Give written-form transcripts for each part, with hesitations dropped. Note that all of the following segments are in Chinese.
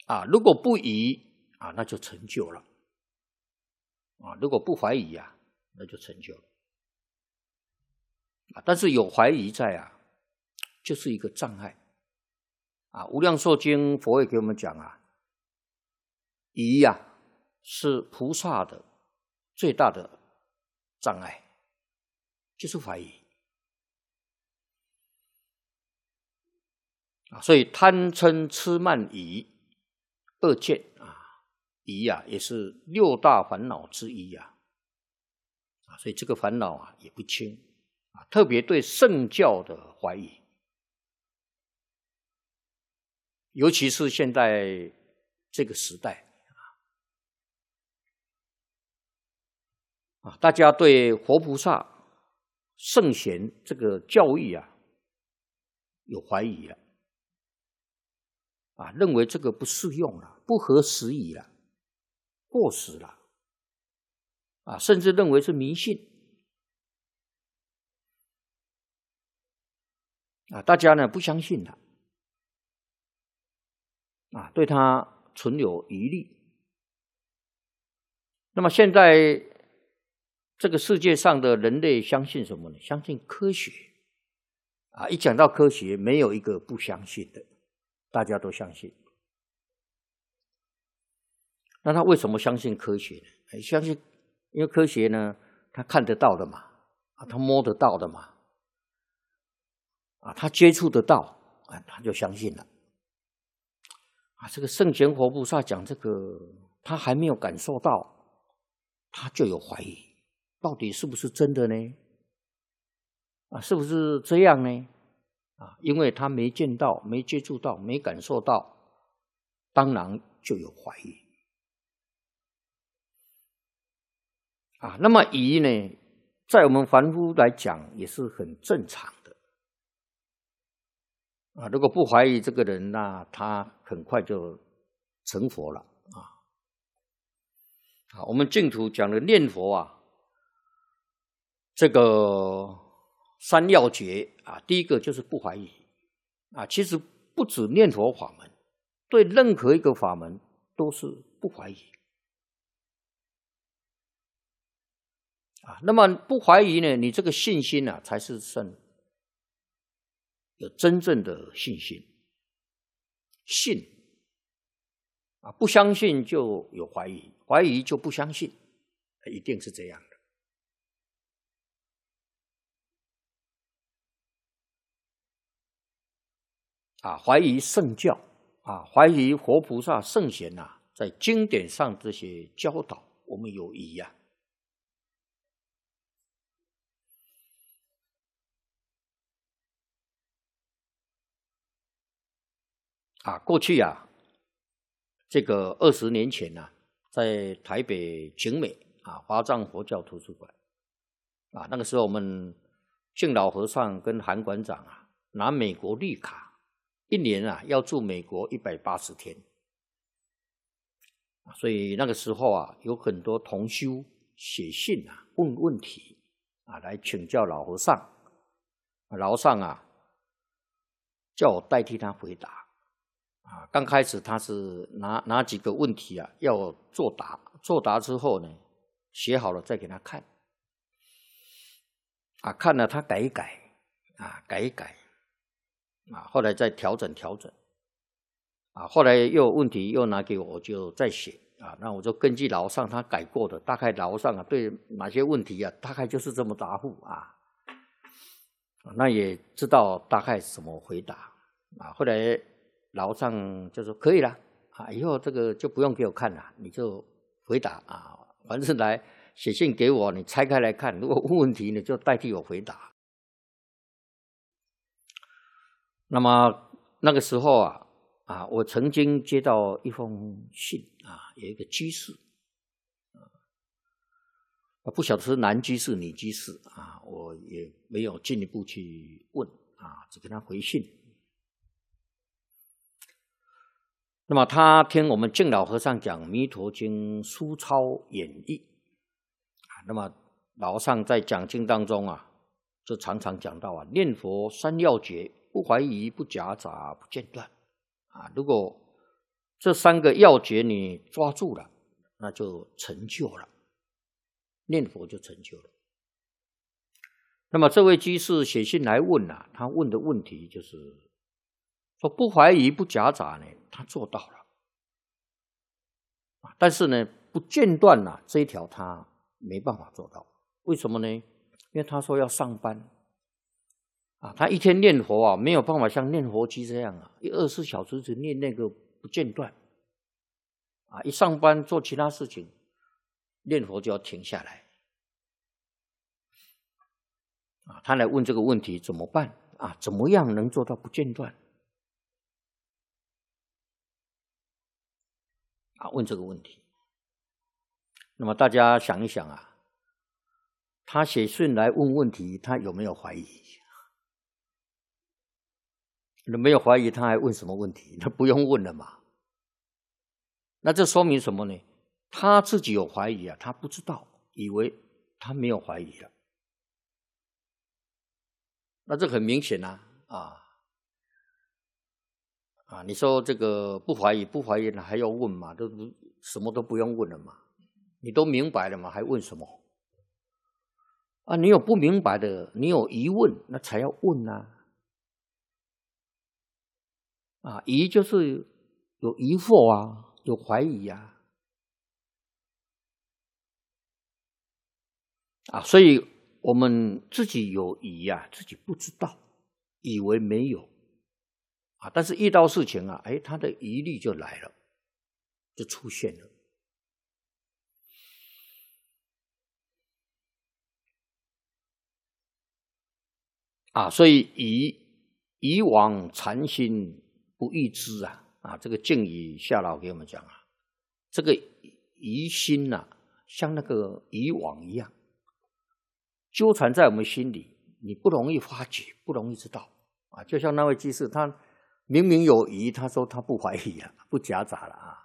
啊，如果不疑啊，那就成就了啊；如果不怀疑啊，那就成就了啊。但是有怀疑在啊，就是一个障碍啊。无量寿经佛也给我们讲啊，疑啊是菩萨的最大的障碍，就是怀疑啊。所以贪嗔痴慢疑二见啊，疑啊也是6大烦恼之一啊。所以这个烦恼啊也不轻啊，特别对圣教的怀疑，尤其是现在这个时代啊，大家对活菩萨、圣贤这个教义啊有怀疑了啊，认为这个不适用了，不合时宜了，过时了啊，甚至认为是迷信啊，大家呢不相信了啊，对他存有疑虑。那么现在这个世界上的人类相信什么呢？相信科学啊！一讲到科学，没有一个不相信的，大家都相信。那他为什么相信科学呢？相信，因为科学呢，他看得到的嘛，啊，他摸得到的嘛，啊，他接触得到，啊，他就相信了。啊，这个圣贤活菩萨讲这个，他还没有感受到，他就有怀疑，到底是不是真的呢？啊，是不是这样呢？啊，因为他没见到、没接触到、没感受到，当然就有怀疑。啊，那么疑呢，在我们凡夫来讲也是很正常的。啊，如果不怀疑这个人，那他很快就成佛了啊。好，我们净土讲的念佛啊，这个三要诀啊，第一个就是不怀疑啊。其实不止念佛法门，对任何一个法门都是不怀疑啊。那么不怀疑呢，你这个信心啊，才是有真正的信心。信啊，不相信就有怀疑，怀疑就不相信，一定是这样的。啊，怀疑圣教啊，怀疑活菩萨圣贤啊，在经典上这些教导，我们有疑啊。啊，过去啊，这个20年前啊，在台北景美啊华藏佛教图书馆啊，那个时候我们净老和尚跟韩馆长啊拿美国绿卡，1年啊要住美国180天，所以那个时候啊，有很多同修写信啊问问题啊来请教老和尚，老和尚啊叫我代替他回答。啊，刚开始他是拿几个问题啊要作答，作答之后呢，写好了再给他看，啊，看了他改一改，啊，改一改，啊，后来再调整，啊，后来又有问题又拿给我，我就再写，啊，那我就根据老和尚他改过的，大概老和尚啊对哪些问题啊，大概就是这么答复啊，那也知道大概怎么回答，啊，后来老和尚就说可以了啊，以后这个就不用给我看了，你就回答啊，凡是来写信给我，你拆开来看，如果问问题你就代替我回答。那么那个时候啊，我曾经接到一封信啊，有一个居士啊，不晓得是男居士女居士啊，我也没有进一步去问啊，只跟他回信。那么他听我们净老和尚讲《弥陀经》书抄演绎啊，那么老和尚在讲经当中啊，就常常讲到啊，念佛3要诀，不怀疑，不夹杂，不间断啊。如果这3个要诀你抓住了，那就成就了，念佛就成就了。那么这位居士写信来问啊，他问的问题就是说不怀疑不夹杂呢，他做到了，但是呢不间断啊，这一条他没办法做到。为什么呢？因为他说要上班啊，他一天念佛啊，没有办法像念佛机这样啊，24小时只念那个不间断啊，一上班做其他事情，念佛就要停下来啊。他来问这个问题怎么办啊？怎么样能做到不间断啊？问这个问题。那么大家想一想啊，他写信来问问题，他有没有怀疑？没有怀疑，他还问什么问题？他不用问了嘛。那这说明什么呢？他自己有怀疑啊，他不知道，以为他没有怀疑了。那这很明显啊，你说这个不怀疑了还要问嘛？都什么都不用问了嘛，你都明白了嘛，还问什么？啊，你有不明白的，你有疑问，那才要问啊。疑就是有疑惑啊，有怀疑啊。所以我们自己有疑啊，自己不知道，以为没有但是遇到事情啊，他的疑虑就来了，就出现了。所以疑往禅心不异之这个净语下老给我们讲这个疑心像那个疑网一样，纠缠在我们心里，你不容易发觉，不容易知道就像那位居士，他明明有疑，他说他不怀疑了，不夹杂了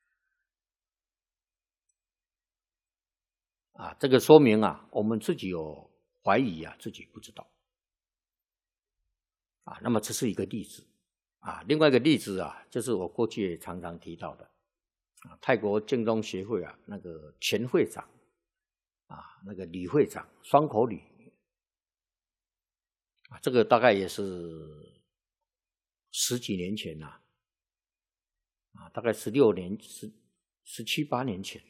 这个说明我们自己有怀疑自己不知道那么这是一个例子另外一个例子就是我过去也常常提到的泰国净宗协会那个前会长那个李会长，双口吕这个大概也是10几年前大概16年17、18年前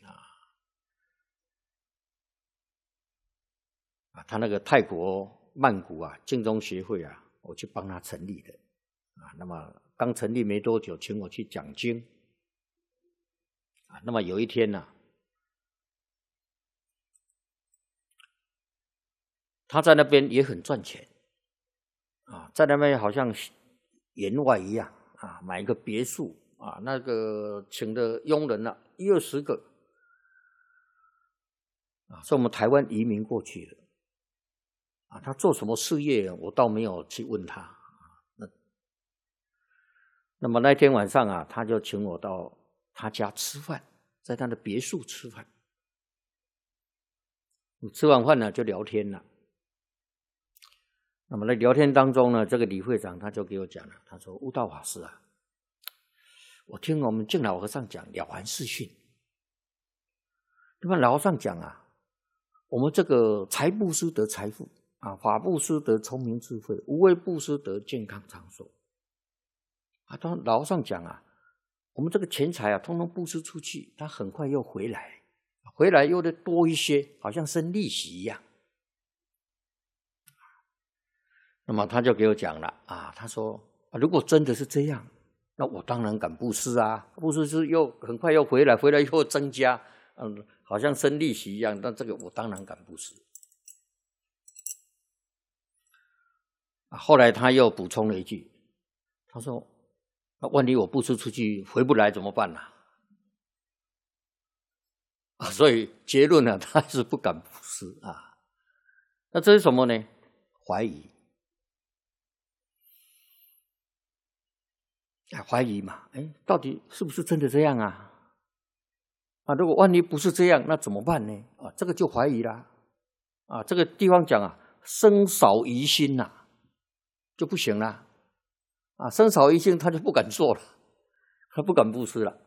他那个泰国曼谷净宗协会我去帮他成立的那么刚成立没多久，请我去讲经那么有一天他在那边也很赚钱在那边好像员外一样买一个别墅那个请的佣人1、20个是我们台湾移民过去的他做什么事业我倒没有去问他那么那天晚上他就请我到他家吃饭，在他的别墅吃饭。吃完饭就聊天了。那么在聊天当中呢，这个李会长他就给我讲了，他说：“悟道法师我听我们净老和尚讲了凡四训，那么老和尚讲我们这个财布施得财富法布施得聪明智慧，无为布施得健康长寿老和尚讲我们这个钱财通通布施出去，他很快又回来，回来又得多一些，好像生利息一样。”那么他就给我讲了他说如果真的是这样，那我当然敢布施布施是又很快又回来，回来又增加好像生利息一样，但这个我当然敢布施后来他又补充了一句，他说万一我布施出去回不来怎么办所以结论他是不敢布施那这是什么呢？怀疑怀疑嘛，到底是不是真的这样如果万一不是这样，那怎么办呢？这个就怀疑啦这个地方讲生少疑心就不行了生少疑心他就不敢做了， 他不敢布施了。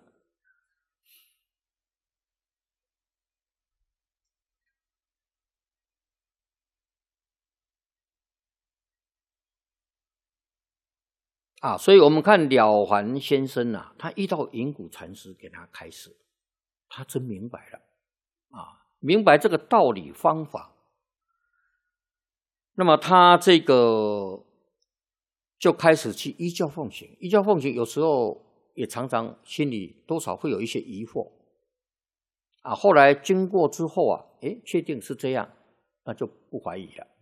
所以我们看了凡先生他遇到云谷禅师给他开示，他真明白了明白这个道理方法。那么他这个就开始去依教奉行，依教奉行有时候也常常心里多少会有一些疑惑后来经过之后确定是这样，那就不怀疑了。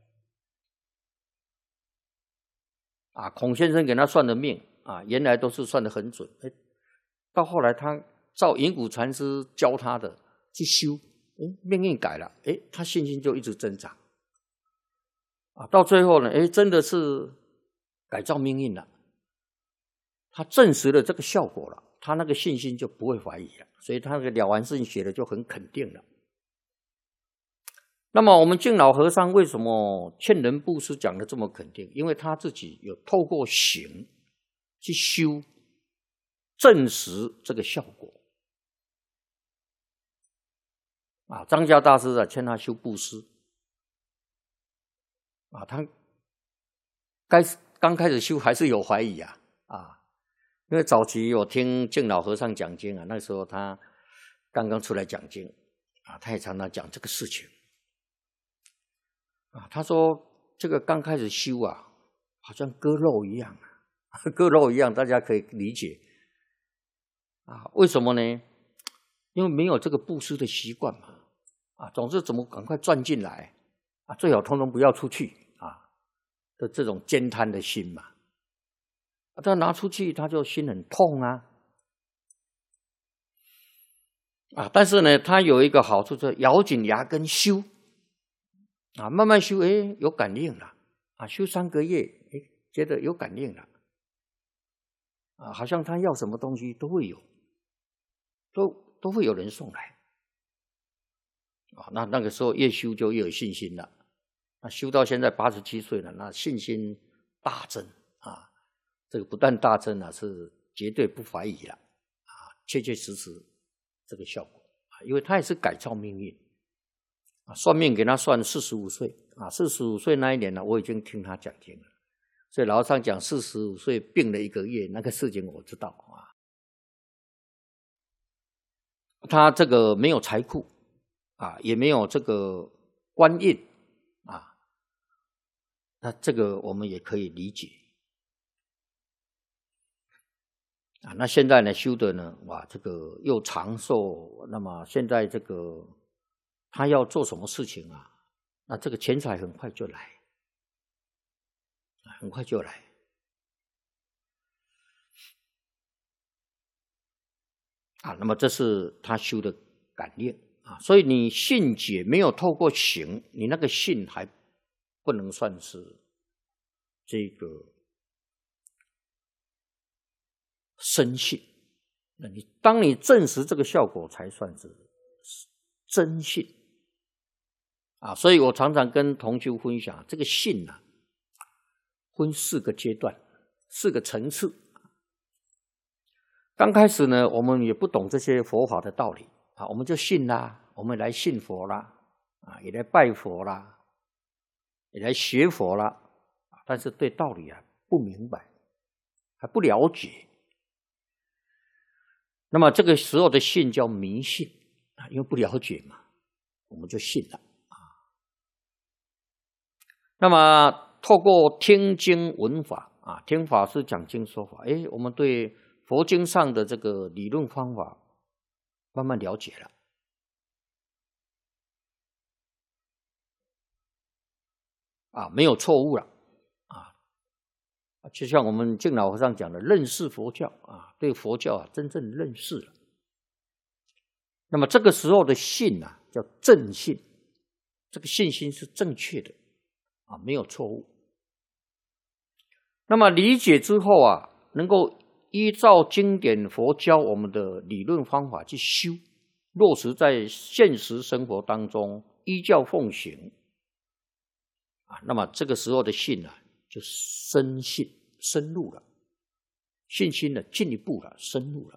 孔先生给他算的命原来都是算得很准，到后来他照云谷禅师教他的去修，命运改了，他信心就一直增长到最后呢，真的是改造命运了，他证实了这个效果了，他那个信心就不会怀疑了，所以他那个了凡四训写的就很肯定了。那么我们净老和尚为什么劝人布施讲的这么肯定？因为他自己有透过行去修，证实这个效果张家大师劝他修布施他刚开始修还是有怀疑因为早期我听净老和尚讲经那时候他刚刚出来讲经他也常常讲这个事情他说这个刚开始修好像割肉一样割肉一样，大家可以理解为什么呢？因为没有这个布施的习惯嘛总是怎么赶快赚进来最好通通不要出去的这种兼贪的心嘛他拿出去他就心很痛但是呢他有一个好处，就是咬紧牙根修慢慢修有感应了修3个月觉得有感应了好像他要什么东西都会有，都会有人送来那个时候越修就越有信心了修到现在87岁了，那信心大增这个不但大增是绝对不怀疑了确确实实这个效果因为他也是改造命运算命给他算45岁45岁那一年我已经听他讲经了，所以老和尚讲45岁病了1个月那个事情我知道他这个没有财库也没有这个官运那这个我们也可以理解那现在呢修的呢这个又长寿，那么现在这个他要做什么事情那这个钱财很快就来，很快就来那么这是他修的感应所以你信解没有透过行，你那个信还不能算是这个深信，那当你证实这个效果才算是真信所以我常常跟同修分享，这个信分4个阶段，4个层次刚开始呢我们也不懂这些佛法的道理我们就信啦，我们来信佛啦也来拜佛啦，也来学佛啦但是对道理不明白，还不了解，那么这个时候的信叫迷信因为不了解嘛，我们就信了那么透过听经闻法听法师讲经说法我们对佛经上的这个理论方法慢慢了解了没有错误了就像我们净老和尚讲的认识佛教对佛教真正认识了，那么这个时候的信叫正信，这个信心是正确的没有错误。那么理解之后能够依照经典佛教我们的理论方法去修，落实在现实生活当中，依教奉行那么这个时候的信就深信深入了，信心进一步了深入了